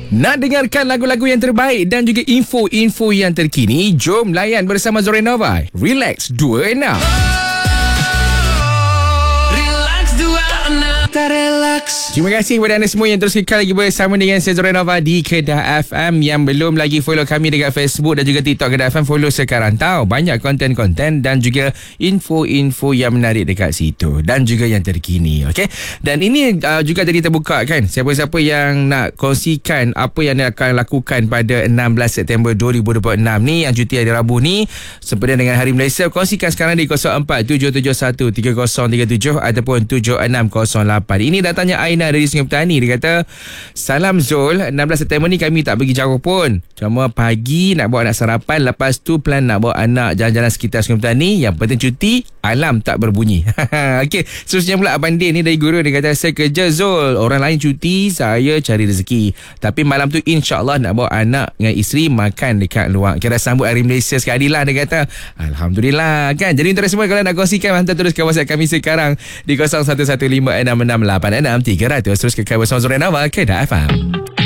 Nak dengarkan lagu-lagu yang terbaik dan juga info-info yang terkini? Jom layan bersama Zorenova. Relax 26. Terima kasih kepada anda semua yang terus kekal lagi bersama dengan saya Zorenova di Kedah FM. Yang belum lagi follow kami dekat Facebook dan juga TikTok Kedah FM, follow sekarang. Tahu banyak konten-konten dan juga info-info yang menarik dekat situ dan juga yang terkini. Okay? Dan ini juga tadi terbuka kan, siapa-siapa yang nak kongsikan apa yang anda akan lakukan pada 16 September 2026 ni, yang cuti hari Rabu ni sempena dengan Hari Malaysia, kongsikan sekarang di 0477133037 ataupun 7608. Ini datanya Aina dari Sungai Petani. Dia kata, salam Zul, 16 September ni kami tak pergi jauh pun, cuma pagi nak bawa anak sarapan, lepas tu plan nak bawa anak jalan-jalan sekitar Sungai Petani. Yang penting cuti, alam tak berbunyi. Okey, seterusnya pula Abang Din ni dari Guru. Dia kata, saya kerja Zul, orang lain cuti, saya cari rezeki, tapi malam tu insyaAllah nak bawa anak dengan isteri makan dekat luar. Kira sambut Hari Malaysia sekali lah. Dia kata, Alhamdulillah kan. Jadi untuk semua, kalau nak kongsikan, hantar terus ke WhatsApp kami sekarang di 011566866300. Terus kekal bersama Zorenova Kedah FM.